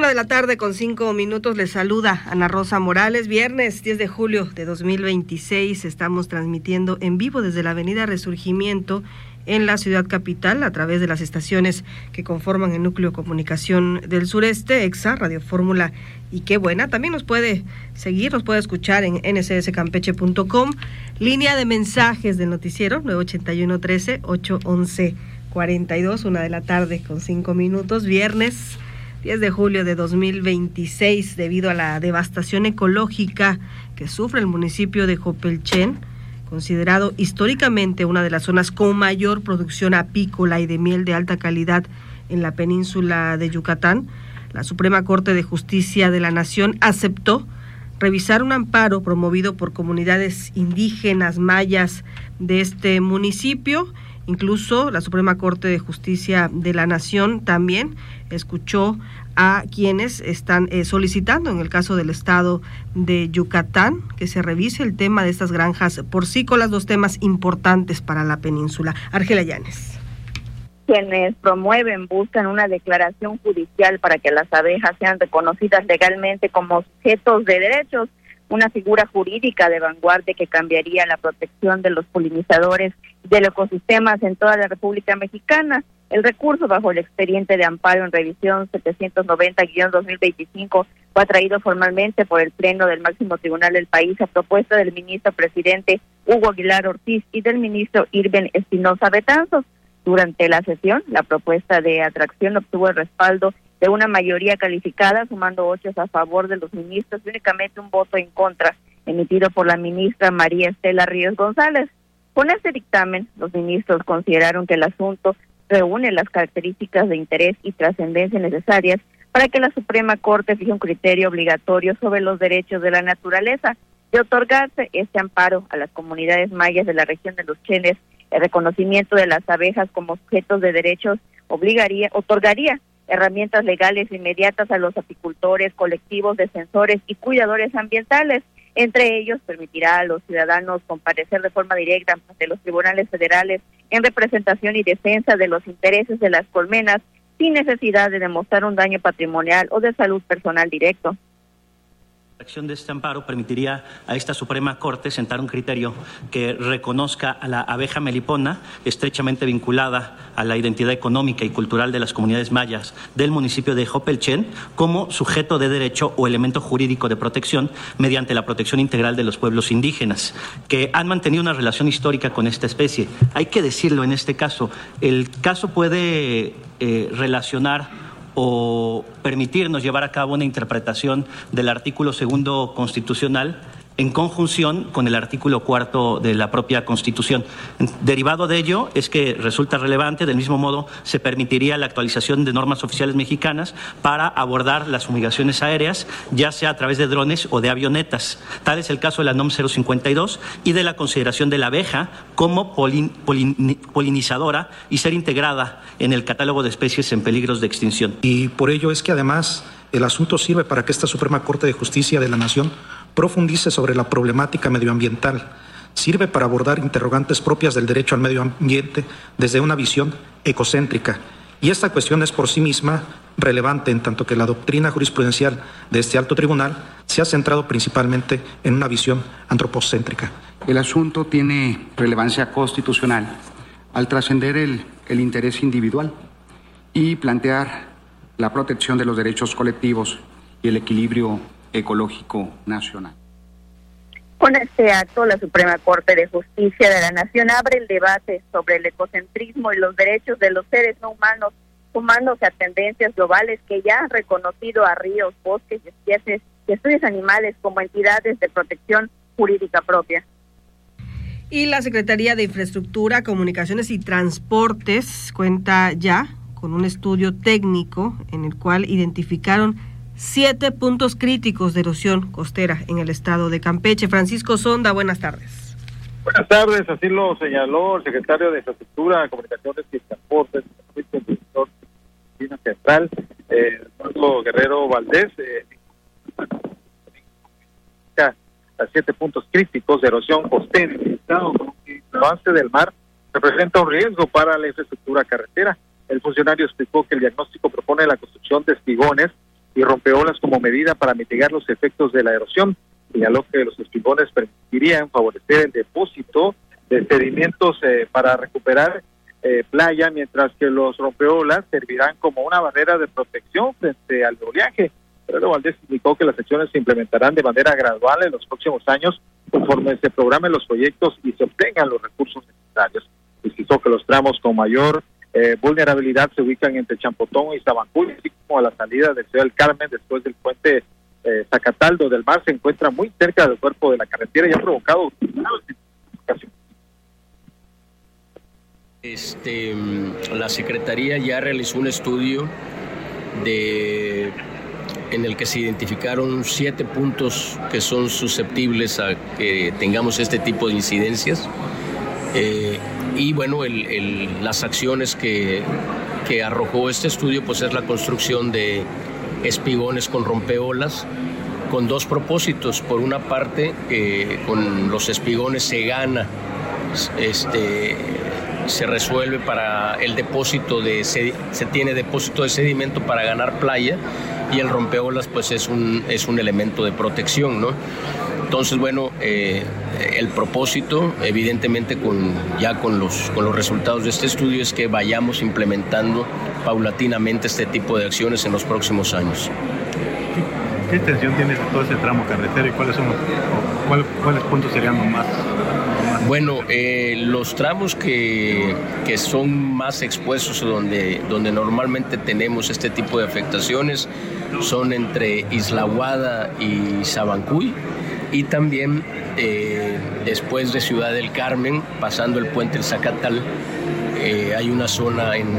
1:05 les saluda Ana Rosa Morales. Viernes 10 de julio de 2026 estamos transmitiendo en vivo desde la avenida Resurgimiento en la ciudad capital a través de las estaciones que conforman el núcleo de comunicación del sureste, EXA, Radio Fórmula y Qué Buena. También nos puede seguir, nos puede escuchar en ncscampeche.com. Línea de mensajes del noticiero 981-13-811-42, 1:05 viernes 10 de julio de 2026, debido a la devastación ecológica que sufre el municipio de Jopelchen, considerado históricamente una de las zonas con mayor producción apícola y de miel de alta calidad en la península de Yucatán. La Suprema Corte de Justicia de la Nación aceptó revisar un amparo promovido por comunidades indígenas mayas de este municipio. Incluso la Suprema Corte de Justicia de la Nación también escuchó a quienes están solicitando, en el caso del estado de Yucatán, que se revise el tema de estas granjas porcícolas, dos temas importantes para la península. Argela Llanes. Quienes buscan una declaración judicial para que las abejas sean reconocidas legalmente como sujetos de derechos, una figura jurídica de vanguardia que cambiaría la protección de los polinizadores de los ecosistemas en toda la República Mexicana. El recurso bajo el expediente de amparo en revisión 790-2025 fue atraído formalmente por el Pleno del máximo tribunal del país a propuesta del ministro presidente Hugo Aguilar Ortiz y del ministro Irben Espinosa Betanzos. Durante la sesión, la propuesta de atracción obtuvo el respaldo de una mayoría calificada, sumando 8 a favor de los ministros y únicamente un voto en contra, emitido por la ministra María Estela Ríos González. Con este dictamen, los ministros consideraron que el asunto reúne las características de interés y trascendencia necesarias para que la Suprema Corte fije un criterio obligatorio sobre los derechos de la naturaleza. De otorgarse este amparo a las comunidades mayas de la región de los Chenes, el reconocimiento de las abejas como sujetos de derechos otorgaría herramientas legales inmediatas a los apicultores, colectivos, defensores y cuidadores ambientales. Entre ellos, permitirá a los ciudadanos comparecer de forma directa ante los tribunales federales en representación y defensa de los intereses de las colmenas, sin necesidad de demostrar un daño patrimonial o de salud personal directo. La acción de este amparo permitiría a esta Suprema Corte sentar un criterio que reconozca a la abeja melipona, estrechamente vinculada a la identidad económica y cultural de las comunidades mayas del municipio de Jopelchen, como sujeto de derecho o elemento jurídico de protección mediante la protección integral de los pueblos indígenas, que han mantenido una relación histórica con esta especie. Hay que decirlo en este caso, el caso puede relacionar o permitirnos llevar a cabo una interpretación del artículo 2 constitucional en conjunción con el artículo 4 de la propia Constitución. Derivado de ello es que resulta relevante, del mismo modo se permitiría la actualización de normas oficiales mexicanas para abordar las fumigaciones aéreas, ya sea a través de drones o de avionetas. Tal es el caso de la NOM 052 y de la consideración de la abeja como polinizadora y ser integrada en el catálogo de especies en peligros de extinción. Y por ello es que además el asunto sirve para que esta Suprema Corte de Justicia de la Nación profundice sobre la problemática medioambiental. Sirve para abordar interrogantes propias del derecho al medio ambiente desde una visión ecocéntrica. Y esta cuestión es por sí misma relevante, en tanto que la doctrina jurisprudencial de este alto tribunal se ha centrado principalmente en una visión antropocéntrica. El asunto tiene relevancia constitucional al trascender el interés individual y plantear la protección de los derechos colectivos y el equilibrio ecológico nacional. Con este acto, la Suprema Corte de Justicia de la Nación abre el debate sobre el ecocentrismo y los derechos de los seres no humanos, sumándose a tendencias globales que ya han reconocido a ríos, bosques, especies y estudios animales como entidades de protección jurídica propia. Y la Secretaría de Infraestructura, Comunicaciones y Transportes cuenta ya con un estudio técnico en el cual identificaron 7 puntos críticos de erosión costera en el estado de Campeche. Francisco Sonda, buenas tardes. Buenas tardes, así lo señaló el secretario de Infraestructura, Comunicaciones y Transportes, el director central, Eduardo Guerrero Valdés, a 7 puntos críticos de erosión costera en el estado. El avance del mar representa un riesgo para la infraestructura carretera. El funcionario explicó que el diagnóstico propone la construcción de espigones y rompeolas como medida para mitigar los efectos de la erosión. Señaló que los espigones permitirían favorecer el depósito de sedimentos para recuperar playa, mientras que los rompeolas servirán como una barrera de protección frente al oleaje. Pero Valdés indicó que las acciones se implementarán de manera gradual en los próximos años conforme se programen los proyectos y se obtengan los recursos necesarios. Precisó que los tramos con mayor vulnerabilidad se ubican entre Champotón y Sabancuy, así como a la salida de Ciudad del Carmen después del puente Zacatal, donde el mar se encuentra muy cerca del cuerpo de la carretera y ha provocado la Secretaría ya realizó un estudio en el que se identificaron 7 puntos que son susceptibles a que tengamos este tipo de incidencias. Y bueno, las acciones que arrojó este estudio pues es la construcción de espigones con rompeolas con 2 propósitos. Por una parte, con los espigones se gana, se resuelve para el depósito se tiene depósito de sedimento para ganar playa, y el rompeolas pues es un elemento de protección, ¿no? Entonces, bueno, el propósito, evidentemente con los resultados de este estudio, es que vayamos implementando paulatinamente este tipo de acciones en los próximos años. ¿Qué extensión tiene todo ese tramo carretera y cuáles puntos serían los más? Bueno, los tramos que son más expuestos, donde normalmente tenemos este tipo de afectaciones, son entre Isla Aguada y Sabancuy, y también después de Ciudad del Carmen, pasando el puente del Zacatal, hay una zona en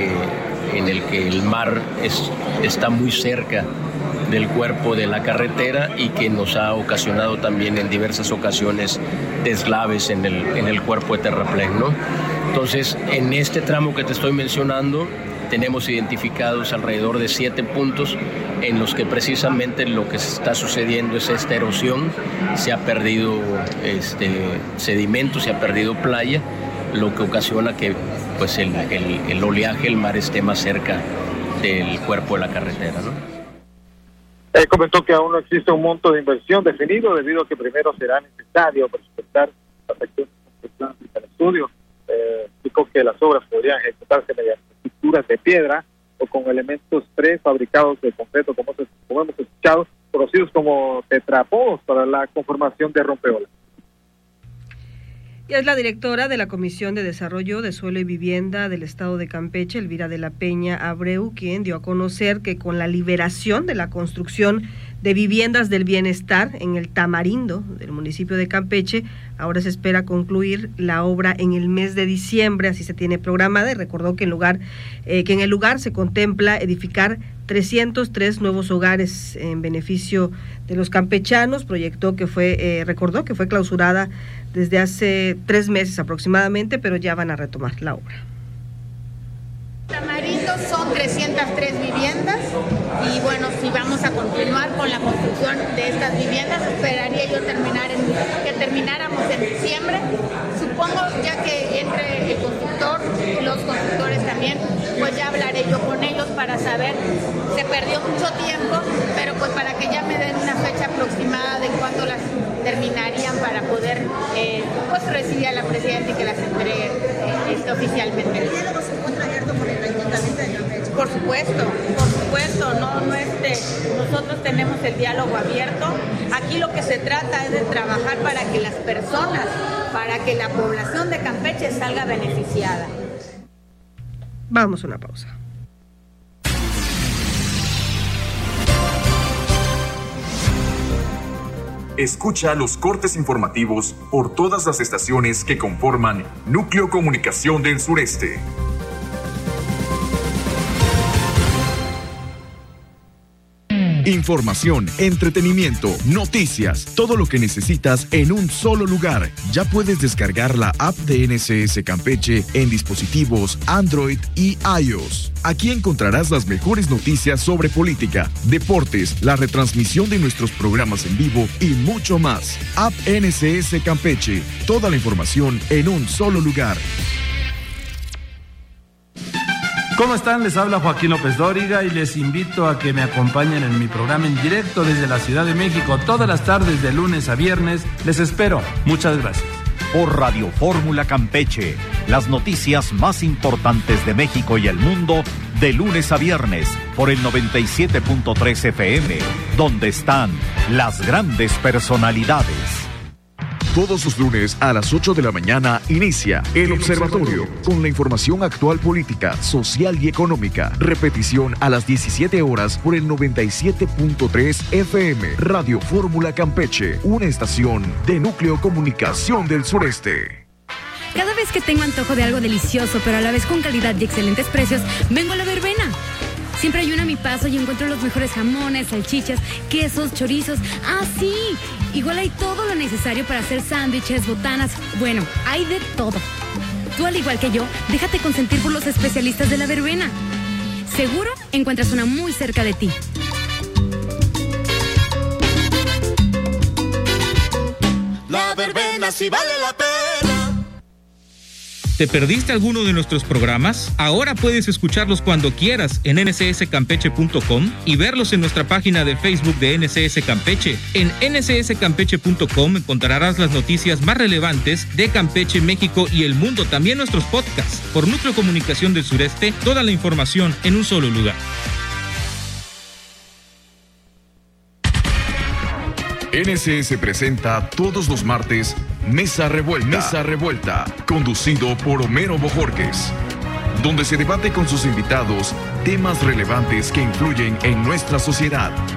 el que el mar está muy cerca del cuerpo de la carretera y que nos ha ocasionado también en diversas ocasiones deslaves en el cuerpo de terraplén, ¿no? Entonces, en este tramo que te estoy mencionando, tenemos identificados alrededor de 7 puntos en los que precisamente lo que está sucediendo es esta erosión. Se ha perdido sedimento, se ha perdido playa, lo que ocasiona que pues el oleaje, el mar esté más cerca del cuerpo de la carretera, ¿no? Comentó que aún no existe un monto de inversión definido, debido a que primero será necesario presupuestar las acciones del estudio. Explicó que las obras podrían ejecutarse mediante estructuras de piedra o con elementos prefabricados de concreto, como hemos escuchado, conocidos como tetrapodos, para la conformación de rompeolas. Y es la directora de la Comisión de Desarrollo de Suelo y Vivienda del Estado de Campeche, Elvira de la Peña Abreu, quien dio a conocer que con la liberación de la construcción de viviendas del bienestar en el Tamarindo del municipio de Campeche, ahora se espera concluir la obra en el mes de diciembre, así se tiene programada, y recordó que en el lugar se contempla edificar 303 nuevos hogares en beneficio de los campechanos. Recordó que fue clausurada desde hace 3 meses aproximadamente, pero ya van a retomar la obra. Tamarindo son 303 viviendas y bueno, si vamos a continuar con la construcción de estas viviendas, esperaría yo que termináramos en diciembre. Supongo ya que entre el constructor y los constructores también, pues ya hablaré yo con ellos para saber. Se perdió mucho tiempo, pero pues para que ya me den una fecha aproximada de cuándo las terminarían para poder pues recibir a la presidenta y que las entregue oficialmente. ¿El diálogo se encuentra abierto por el Ayuntamiento de Campeche? Por supuesto, nosotros tenemos el diálogo abierto. Aquí lo que se trata es de trabajar para que las personas, para que la población de Campeche salga beneficiada. Vamos a una pausa. Escucha los cortes informativos por todas las estaciones que conforman Núcleo Comunicación del Sureste. Información, entretenimiento, noticias, todo lo que necesitas en un solo lugar. Ya puedes descargar la app de NSS Campeche en dispositivos Android y iOS. Aquí encontrarás las mejores noticias sobre política, deportes, la retransmisión de nuestros programas en vivo y mucho más. App NSS Campeche, toda la información en un solo lugar. ¿Cómo están? Les habla Joaquín López Dóriga y les invito a que me acompañen en mi programa en directo desde la Ciudad de México todas las tardes de lunes a viernes. Les espero. Muchas gracias. Por Radio Fórmula Campeche, las noticias más importantes de México y el mundo de lunes a viernes por el 97.3 FM, donde están las grandes personalidades. Todos los lunes a las 8 de la mañana inicia El Observatorio con la información actual política, social y económica. Repetición a las 17 horas por el 97.3 FM. Radio Fórmula Campeche, una estación de Núcleo Comunicación del Sureste. Cada vez que tengo antojo de algo delicioso, pero a la vez con calidad y excelentes precios, vengo a La Verbena. Siempre hay uno a mi paso y encuentro los mejores jamones, salchichas, quesos, chorizos. ¡Ah, sí! Igual hay todo lo necesario para hacer sándwiches, botanas. Bueno, hay de todo. Tú, al igual que yo, déjate consentir por los especialistas de La Verbena. Seguro encuentras una muy cerca de ti. La Verbena sí vale la pena. ¿Te perdiste alguno de nuestros programas? Ahora puedes escucharlos cuando quieras en ncscampeche.com y verlos en nuestra página de Facebook de NCS Campeche. En ncscampeche.com encontrarás las noticias más relevantes de Campeche, México y el mundo, también nuestros podcasts. Por Núcleo Comunicación del Sureste, toda la información en un solo lugar. NCS presenta todos los martes Mesa Revuelta, conducido por Homero Bojorquez, donde se debate con sus invitados temas relevantes que influyen en nuestra sociedad.